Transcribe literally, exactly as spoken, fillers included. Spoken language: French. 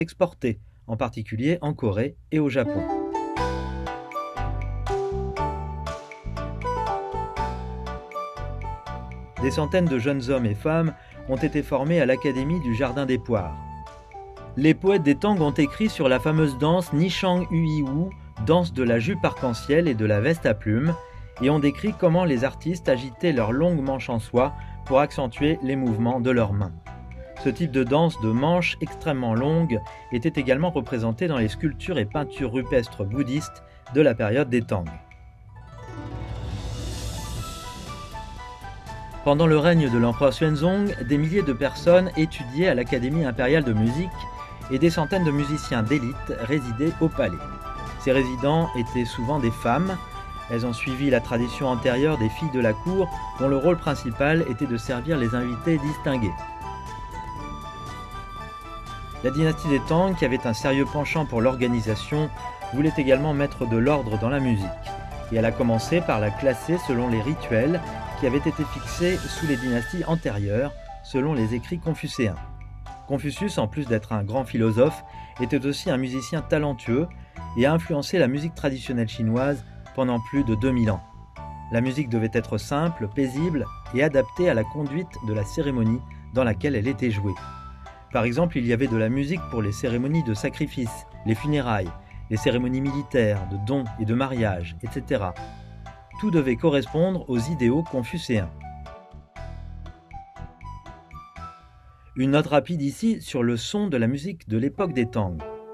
exportées, en particulier en Corée et au Japon. Des centaines de jeunes hommes et femmes ont été formés à l'Académie du Jardin des Poires. Les poètes des Tang ont écrit sur la fameuse danse Nishang Hui Wu, danse de la jupe arc-en-ciel et de la veste à plumes, et ont décrit comment les artistes agitaient leurs longues manches en soie pour accentuer les mouvements de leurs mains. Ce type de danse de manches extrêmement longues était également représenté dans les sculptures et peintures rupestres bouddhistes de la période des Tang. Pendant le règne de l'empereur Xuanzong, des milliers de personnes étudiaient à l'Académie impériale de musique et des centaines de musiciens d'élite résidaient au palais. Ces résidents étaient souvent des femmes. Elles ont suivi la tradition antérieure des filles de la cour, dont le rôle principal était de servir les invités distingués. La dynastie des Tang, qui avait un sérieux penchant pour l'organisation, voulait également mettre de l'ordre dans la musique. Et elle a commencé par la classer selon les rituels qui avaient été fixés sous les dynasties antérieures, selon les écrits confucéens. Confucius, en plus d'être un grand philosophe, était aussi un musicien talentueux et a influencé la musique traditionnelle chinoise pendant plus de deux mille ans. La musique devait être simple, paisible et adaptée à la conduite de la cérémonie dans laquelle elle était jouée. Par exemple, il y avait de la musique pour les cérémonies de sacrifice, les funérailles, les cérémonies militaires, de dons et de mariage, et cetera. Tout devait correspondre aux idéaux confucéens. Une note rapide ici sur le son de la musique de l'époque des Tang.